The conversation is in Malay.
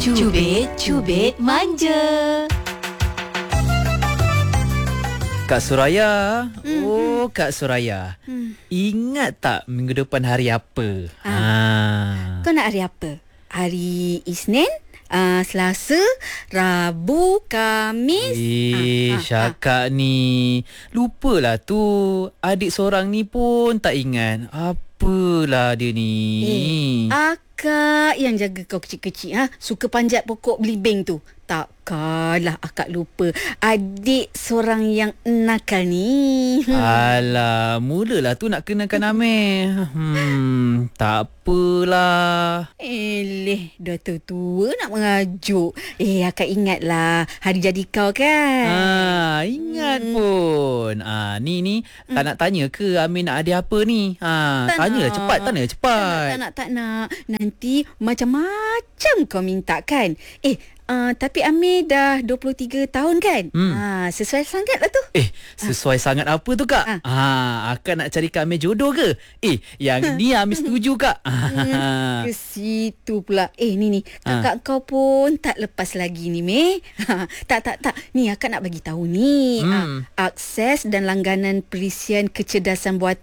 Cubit manja. Kak Suraya. Oh, Kak Suraya. Ingat tak minggu depan hari apa? Kau nak hari apa? Hari Isnin, Selasa, Rabu, Khamis. Syakak ni. Lupalah tu. Adik seorang ni pun tak ingat. Apalah dia ni. Akak yang jaga kau kecil-kecil, suka panjat pokok belibing tu. Takkanlah akak lupa adik seorang yang nakal ni. Alah, mulalah tu nak kenakan Amir. Tak apalah. Dah tua nak mengajuk. Akak ingatlah hari jadi kau kan. Ingat pun. Ni tak nak tanya ke Amir nak ada apa ni? Tanyalah cepat, tanya cepat. Tak nak. Nanti macam-macam kau minta kan. Tapi Amir dah 23 tahun kan? Sesuai sangat lah tu. Sesuai sangat apa tu, Kak? Akak nak cari Kak Amir jodoh ke? Yang ni Amir setuju, Kak. Ke situ pula. Ni kakak kau pun tak lepas lagi ni, Meh. Tak. Ni akak nak bagi tahu ni. Akses dan langganan perisian kecerdasan buatan